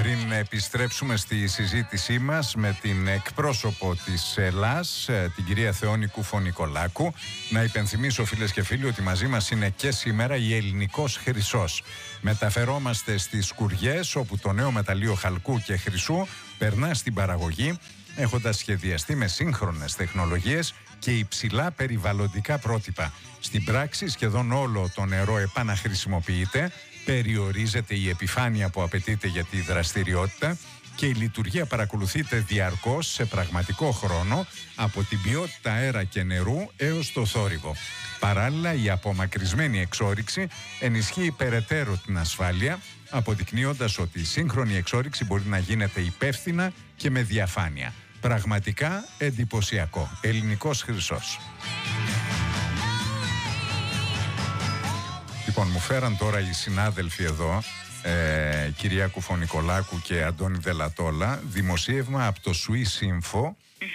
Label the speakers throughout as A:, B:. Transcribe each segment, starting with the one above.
A: Πριν επιστρέψουμε στη συζήτησή μας με την εκπρόσωπο της ΕΛΑΣ, την κυρία Θεόνη Κουφο-Νικολάκου, να υπενθυμίσω, φίλες και φίλοι, ότι μαζί μας είναι και σήμερα η Ελληνικός Χρυσός. Μεταφερόμαστε στις Σκουριές, όπου το νέο μεταλλείο χαλκού και χρυσού περνά στην παραγωγή, έχοντας σχεδιαστεί με σύγχρονες τεχνολογίες και υψηλά περιβαλλοντικά πρότυπα. Στην πράξη, σχεδόν όλο το νερό επαναχρησιμοποιείται, περιορίζεται η επιφάνεια που απαιτείται για τη δραστηριότητα και η λειτουργία παρακολουθείται διαρκώς σε πραγματικό χρόνο, από την ποιότητα αέρα και νερού έως το θόρυβο. Παράλληλα, η απομακρυσμένη εξόρυξη ενισχύει περαιτέρω την ασφάλεια, αποδεικνύοντας ότι η σύγχρονη εξόρυξη μπορεί να γίνεται υπεύθυνα και με διαφάνεια. Πραγματικά εντυπωσιακό. Ελληνικός Χρυσός. Λοιπόν, μου φέραν τώρα οι συνάδελφοι εδώ, κυρία Κουφο-Νικολάκου και Αντώνη Δελατόλα, δημοσίευμα από το Swiss Info,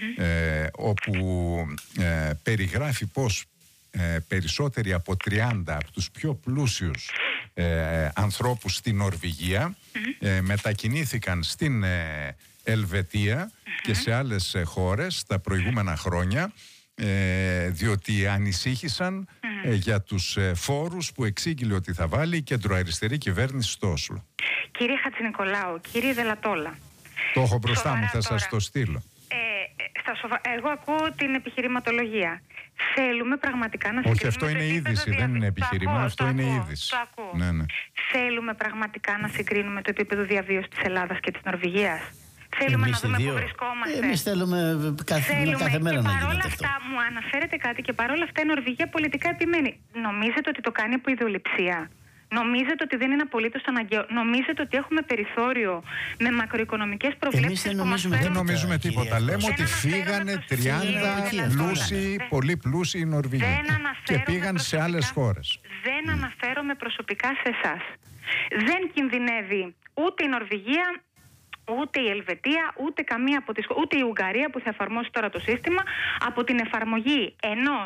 A: όπου περιγράφει πως περισσότεροι από 30 από τους πιο πλούσιους ανθρώπους στην Νορβηγία μετακινήθηκαν στην Ελβετία και σε άλλες χώρες τα προηγούμενα χρόνια, διότι ανησύχησαν για τους φόρους που εξήγηλε ότι θα βάλει η κεντροαριστερή κυβέρνηση στο Όσλο.
B: Κύριε Χατζηνικολάου, κύριε Δελατόλα,
A: το έχω μπροστά μου, θα σας το στείλω.
B: Εγώ ακούω την επιχειρηματολογία. Θέλουμε πραγματικά να
A: συγκρίνουμε. Όχι, αυτό είναι είδηση, δεν είναι επιχείρημα, αυτό είναι είδηση.
B: Το ακούω.
A: Ναι.
B: Θέλουμε πραγματικά να συγκρίνουμε το επίπεδο διαβίωσης της Ελλάδας και της Νορβηγίας. Θέλουμε να δούμε πού βρισκόμαστε.
C: Εμείς θέλουμε κάθε μέρα να γίνεται αυτό.
B: Μου αναφέρετε κάτι και παρόλα αυτά η Νορβηγία πολιτικά επιμένει. Νομίζετε ότι το κάνει από ιδεολειψία? Νομίζετε ότι δεν είναι απολύτως αναγκαίο? Νομίζετε ότι έχουμε περιθώριο με μακροοικονομικές προβλέψεις?
A: Δεν νομίζουμε τίποτα. Λέμε ότι φύγανε 30 πλούσιοι, πολύ πλούσιοι οι Νορβηγοί και πήγαν σε άλλες χώρες.
B: Δεν αναφέρομαι προσωπικά σε εσάς. Δεν κινδυνεύει ούτε η Νορβηγία, ούτε η Ελβετία, ούτε καμία από τις, ούτε η Ουγγαρία που θα εφαρμόσει τώρα το σύστημα, από την εφαρμογή ενός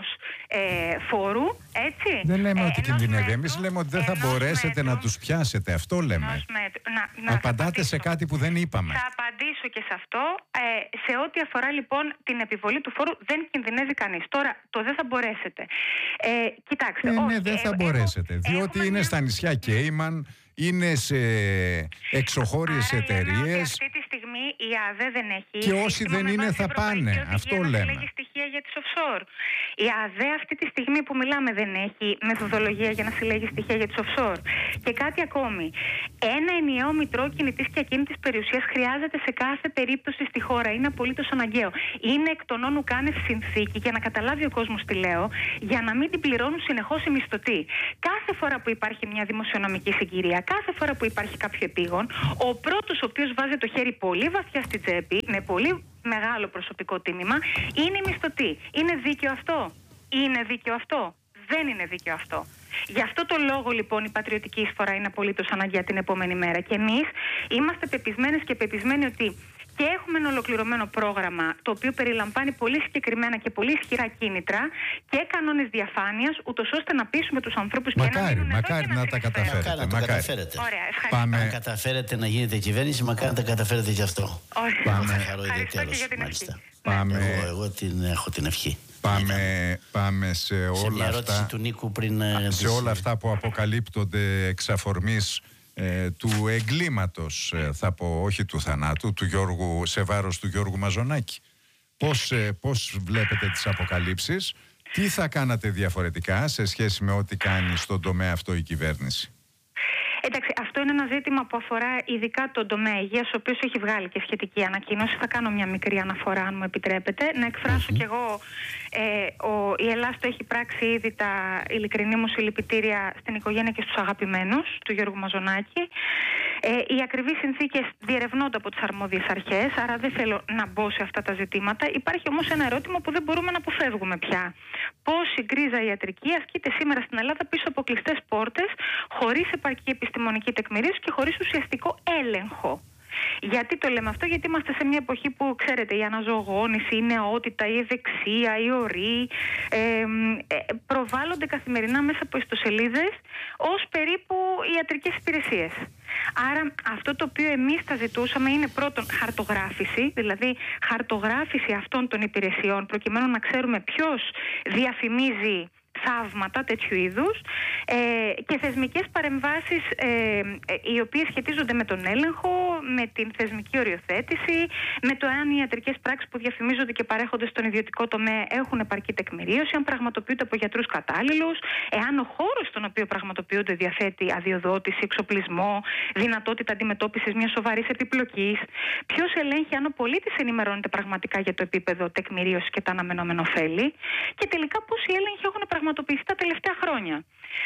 B: φόρου, έτσι.
A: Δεν λέμε ότι κινδυνεύει. Εμείς λέμε ότι δεν θα μπορέσετε να τους πιάσετε. Αυτό λέμε. Απαντάτε σε κάτι που δεν είπαμε.
B: Θα απαντήσω και σε αυτό. Σε ό,τι αφορά λοιπόν την επιβολή του φόρου, δεν κινδυνεύει κανείς. Τώρα, το δεν θα μπορέσετε. Κοιτάξτε.
A: Ναι, δεν θα μπορέσετε. Διότι είναι στα νησιά Κέιμαν, είναι σε εξωχώριες εταιρείες.
B: Αυτή τη στιγμή η ΑΔΕ δεν έχει.
A: Και όσοι δεν είναι θα πάνε. Αυτό λέμε.
B: Συλλέγει στοιχεία για τις offshore. Η ΑΔΕ αυτή τη στιγμή που μιλάμε δεν έχει μεθοδολογία για να συλλέγει στοιχεία για τις offshore. Και κάτι ακόμη. Ένα ενιαίο μητρό κινητής και ακίνητης περιουσίας χρειάζεται σε κάθε περίπτωση στη χώρα. Είναι απολύτως αναγκαίο. Είναι εκ των όνου κάνευ συνθήκη, για να καταλάβει ο κόσμος τι λέω, για να μην την πληρώνουν συνεχώς οι μισθωτοί. Κάθε φορά που υπάρχει μια δημοσιονομική συγκυρία, κάθε φορά που υπάρχει κάποιο επίγον, ο πρώτος ο οποίος βάζει το χέρι πολύ βαθιά στην τσέπη, με πολύ μεγάλο προσωπικό τίμημα, είναι οι μισθωτοί. Είναι δίκαιο αυτό? Είναι δίκαιο αυτό? Δεν είναι δίκαιο αυτό. Γι' αυτό το λόγο λοιπόν η πατριωτική εισφορά είναι απολύτως αναγκαία την επόμενη μέρα. Και εμείς είμαστε πεπισμένες και πεπισμένοι ότι και έχουμε ένα ολοκληρωμένο πρόγραμμα το οποίο περιλαμβάνει πολύ συγκεκριμένα και πολύ ισχυρά κίνητρα και κανόνες διαφάνειας, ούτως ώστε να πείσουμε τους ανθρώπους και να μείνουν
A: μακάρι να τα καταφέρετε.
B: Ωραία, ευχαριστώ.
C: Αν καταφέρετε να γίνετε κυβέρνηση, μακάρι να τα καταφέρετε κι αυτό.
B: Ωραία.
C: Ευχαριστώ και για την ευχή. Εγώ έχω την ευχή.
A: Πάμε σε όλα αυτά,
C: του Νίκου πριν,
A: σε όλα αυτά που αποκαλύπτονται εξ αφορμής του εγκλήματος, θα πω, όχι του θανάτου, του Γιώργου, σε βάρος του Γιώργου Μαζονάκη. Πώς βλέπετε τις αποκαλύψεις, τι θα κάνατε διαφορετικά σε σχέση με ό,τι κάνει στον τομέα αυτό η κυβέρνηση?
B: Εντάξει, αυτό είναι ένα ζήτημα που αφορά ειδικά τον τομέα υγείας, ο οποίος έχει βγάλει και σχετική ανακοίνωση. Θα κάνω μια μικρή αναφορά, αν μου επιτρέπετε. Να εκφράσω κι εγώ, η Ελλάδα το έχει πράξει ήδη τα ειλικρινή μου συλληπιτήρια στην οικογένεια και στους αγαπημένους του Γιώργου Μαζονάκη. Οι ακριβείς συνθήκες διερευνώνται από τις αρμόδιες αρχές, άρα δεν θέλω να μπω σε αυτά τα ζητήματα. Υπάρχει όμως ένα ερώτημα που δεν μπορούμε να αποφεύγουμε πια. Πώς η γκρίζα ιατρική ασκείται σήμερα στην Ελλάδα πίσω από κλειστές πόρτες, χωρίς επαρκή επιστημονική τεκμηρίωση και χωρίς ουσιαστικό έλεγχο. Γιατί το λέμε αυτό? Γιατί είμαστε σε μια εποχή που, ξέρετε, η αναζωογόνηση, η νεότητα, η ευεξία, η ορή προβάλλονται καθημερινά μέσα από ιστοσελίδες ως περίπου ιατρικές υπηρεσίες. Άρα αυτό το οποίο εμείς θα ζητούσαμε είναι πρώτον χαρτογράφηση, δηλαδή χαρτογράφηση αυτών των υπηρεσιών προκειμένου να ξέρουμε ποιος διαφημίζει θαύματα τέτοιου είδους και θεσμικές παρεμβάσεις οι οποίες σχετίζονται με τον έλεγχο, με την θεσμική οριοθέτηση, με το εάν οι ιατρικές πράξεις που διαφημίζονται και παρέχονται στον ιδιωτικό τομέα έχουν επαρκή τεκμηρίωση, αν πραγματοποιούνται από γιατρούς κατάλληλους, εάν ο χώρος στον οποίο πραγματοποιούνται διαθέτει αδειοδότηση, εξοπλισμό, δυνατότητα αντιμετώπισης μιας σοβαρής επιπλοκής, ποιος ελέγχει αν ο πολίτης ενημερώνεται πραγματικά για το επίπεδο τεκμηρίωσης και τα αναμενόμενα ωφέλη και τελικά πώς οι έλεγχοι έχουν πραγματοποιηθεί τα τελευταία χρόνια.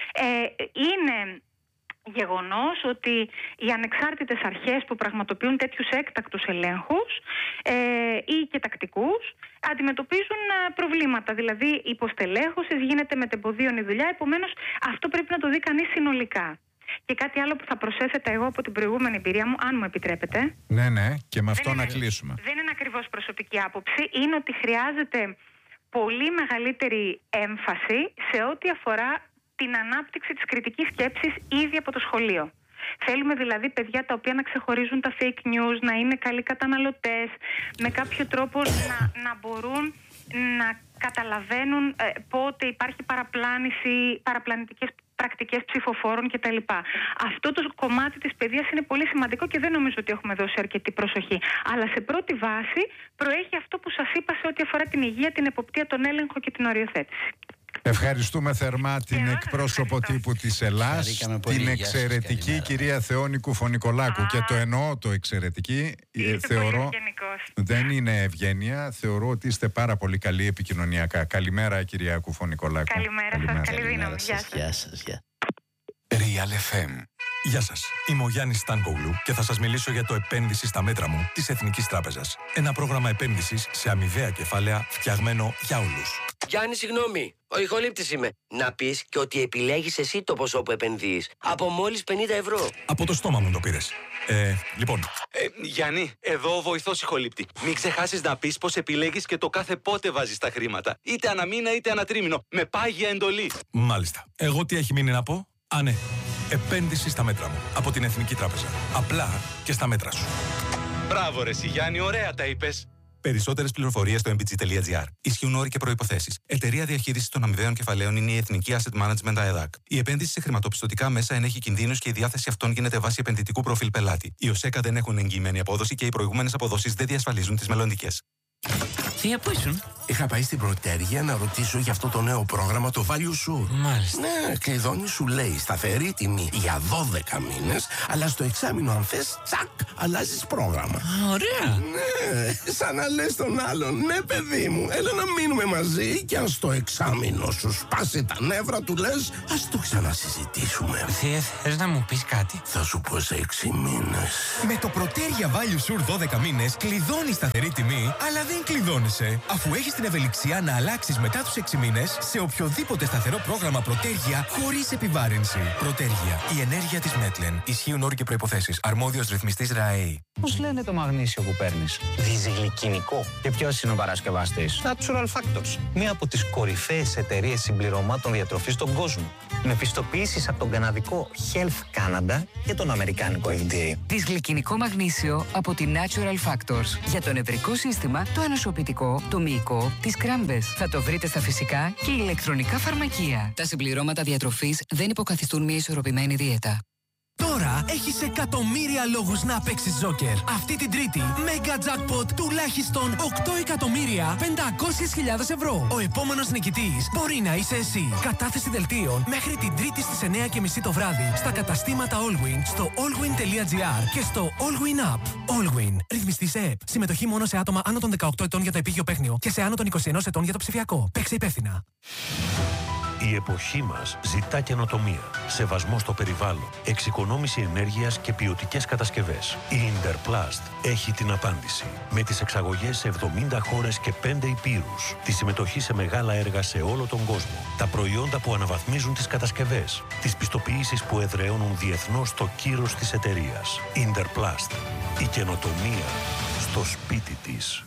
B: Είναι γεγονός ότι οι ανεξάρτητες αρχές που πραγματοποιούν τέτοιους έκτακτους ελέγχους ή και τακτικούς αντιμετωπίζουν προβλήματα, δηλαδή υποστελέχωσης, γίνεται μετεμποδίων η δουλειά, επομένως αυτό πρέπει να το δει κανείς συνολικά. Και κάτι άλλο που θα προσέθετα εγώ από την προηγούμενη εμπειρία μου, αν μου επιτρέπετε.
A: Ναι, και με αυτό να κλείσουμε.
B: Δεν είναι ακριβώς προσωπική άποψη, είναι ότι χρειάζεται πολύ μεγαλύτερη έμφαση σε ό,τι αφορά την ανάπτυξη της κριτικής σκέψης ήδη από το σχολείο. Θέλουμε δηλαδή παιδιά τα οποία να ξεχωρίζουν τα fake news, να είναι καλοί καταναλωτές, με κάποιο τρόπο να μπορούν να καταλαβαίνουν πότε υπάρχει παραπλανητικές πρακτικές ψηφοφόρων κτλ. Αυτό το κομμάτι της παιδείας είναι πολύ σημαντικό και δεν νομίζω ότι έχουμε δώσει αρκετή προσοχή. Αλλά σε πρώτη βάση προέχει αυτό που σας είπα σε ό,τι αφορά την υγεία, την εποπτεία, τον έλεγχο και την οριοθέτηση.
A: Ευχαριστούμε θερμά την εκπρόσωπο τύπου της Ελλάς, την εξαιρετική κυρία Θεόνικου Φωνικολάκου. Και το εννοώ το εξαιρετική, θεωρώ δεν είναι ευγένεια, θεωρώ ότι είστε πάρα πολύ καλοί επικοινωνιακά. Καλημέρα κυρία Κουφωνικολάκου.
B: Καλημέρα σας, καλή δύναμη. Γεια σας.
D: Real FM. Γεια σας, είμαι ο Γιάννης Στάνκογλου και θα σας μιλήσω για το επένδυση στα μέτρα μου της Εθνικής Τράπεζας. Ένα πρόγραμμα επένδυσης σε αμοιβαία κεφάλαια φτιαγμένο για όλους.
E: Γιάννη, συγγνώμη, ο ηχολήπτης είμαι. Να πεις και ότι επιλέγεις εσύ το ποσό που επενδύεις. Από μόλις 50 ευρώ.
D: Από το στόμα μου το πήρες. Λοιπόν.
F: Γιάννη, εδώ ο βοηθός ηχολήπτη. Μην ξεχάσεις να πεις πως επιλέγεις και το κάθε πότε βάζεις τα χρήματα. Είτε ανά μήνα είτε ανά τρίμηνο. Με πάγια εντολή.
D: Μάλιστα. Εγώ τι έχει μείνει να πω? Ναι. Επένδυση στα μέτρα μου. Από την Εθνική Τράπεζα. Απλά και στα μέτρα σου.
F: Μπράβο ρε Γιάννη, ωραία τα είπες.
D: Περισσότερες πληροφορίες στο mbg.gr. Ισχύουν όροι και προϋποθέσεις. Εταιρεία διαχείρισης των αμοιβαίων κεφαλαίων είναι η Εθνική Asset Management ΑΕΔΑΚ. Η επένδυση σε χρηματοπιστωτικά μέσα ενέχει κινδύνους και η διάθεση αυτών γίνεται βάσει επενδυτικού προφίλ πελάτη. Οι ΟΣΕΚΑ δεν έχουν εγγυημένη απόδοση και οι προηγούμενες αποδόσεις δεν διασφαλίζουν τις μελλοντικές.
G: Θεία, πού ήσουν? Είχα πάει στην Πρωτέργεια να ρωτήσω για αυτό το νέο πρόγραμμα, το Value Sure.
E: Μάλιστα.
G: Ναι, κλειδώνει σου λέει σταθερή τιμή για 12 μήνες, αλλά στο εξάμηνο αν θες, τσακ, αλλάζεις πρόγραμμα.
E: Ωραία.
G: Ναι, σαν να λες τον άλλον, ναι παιδί μου, έλα να μείνουμε μαζί και αν στο εξάμηνο σου σπάσει τα νεύρα του λες, ας το ξανασυζητήσουμε.
E: Θεία, θες να μου πεις κάτι?
G: Θα σου πω σε 6 μήνες.
H: Με το Πρωτέργεια Value Sure 12 μήνες κλειδώνεις σταθερή τιμή, αλλά δεν κλειδώνεσαι, αφού έχεις την ευελιξία να αλλάξεις μετά τους 6 μήνες σε οποιοδήποτε σταθερό πρόγραμμα Πρωτέργεια χωρίς επιβάρυνση. Πρωτέργεια. Η ενέργεια της Μέτλεν. Ισχύουν όροι και προϋποθέσεις. Αρμόδιος ρυθμιστής ΡΑΕΗ.
I: Πώς λένε το μαγνήσιο που παίρνεις?
E: Διζυγλυκινικό.
I: Και ποιος είναι ο παρασκευαστής?
E: Natural Factors.
I: Μία από τις κορυφαίες εταιρείες συμπληρωμάτων διατροφής στον κόσμο. Με πιστοποιήσεις από τον καναδικό Health Canada και τον αμερικάνικο FDA.
J: Δυσγλυκινικό μαγνήσιο από τη Natural Factors. Για το νευρικό σύστημα, το ανοσοποιητικό, το μυϊκό, τις κράμπες. Θα το βρείτε στα φυσικά και ηλεκτρονικά φαρμακεία. Τα συμπληρώματα διατροφής δεν υποκαθιστούν μια ισορροπημένη δίαιτα.
H: Τώρα έχεις εκατομμύρια λόγους να παίξεις Τζόκερ. Αυτή την Τρίτη, Mega Jackpot τουλάχιστον 8.500.000 ευρώ. Ο επόμενος νικητής μπορεί να είσαι εσύ. Κατάθεση δελτίων μέχρι την Τρίτη στις 9:30 το βράδυ στα καταστήματα Allwyn, στο allwyn.gr και στο Allwyn App. Allwyn. Ρυθμιστής ΕΕΠ. Συμμετοχή μόνο σε άτομα άνω των 18 ετών για το επίγειο παίχνιο και σε άνω των 21 ετών για το ψηφιακό. Παίξε υπεύθυνα.
K: Η εποχή μας ζητά καινοτομία, σεβασμό στο περιβάλλον, εξοικονόμηση ενέργειας και ποιοτικές κατασκευές. Η Interplast έχει την απάντηση. Με τις εξαγωγές σε 70 χώρες και 5 υπήρους, τη συμμετοχή σε μεγάλα έργα σε όλο τον κόσμο, τα προϊόντα που αναβαθμίζουν τις κατασκευές, τις πιστοποιήσεις που εδραιώνουν διεθνώς το κύρος της εταιρείας. Interplast. Η καινοτομία στο σπίτι της.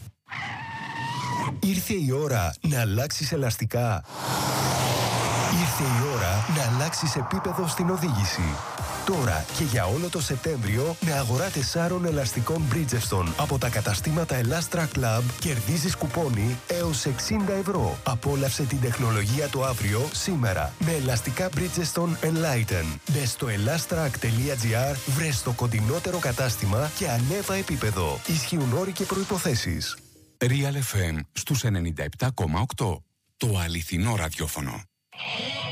L: Ήρθε η ώρα να αλλάξεις ελαστικά. Ήρθε η ώρα να αλλάξεις επίπεδο στην οδήγηση. Τώρα και για όλο το Σεπτέμβριο με αγορά 4 ελαστικών Bridgestone από τα καταστήματα Elastra Club κερδίζεις κουπόνι έως 60 ευρώ. Απόλαυσε την τεχνολογία του αύριο σήμερα με ελαστικά Bridgestone Enlighten. Μπες στο elastrac.gr, βρες το κοντινότερο κατάστημα και ανέβα επίπεδο. Ισχύουν όροι και προϋποθέσεις.
M: Real FM στους 97,8. Το αληθινό ραδιόφωνο.